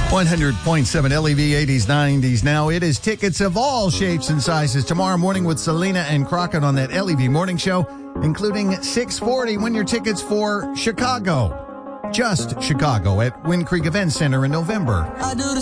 100.7 LEV 80s, 90s. Now it is tickets of all shapes and sizes tomorrow morning with Selena and Crockett on that LEV morning show, including 640. Win your tickets for Chicago. Just Chicago at Wind Creek Event Center in November.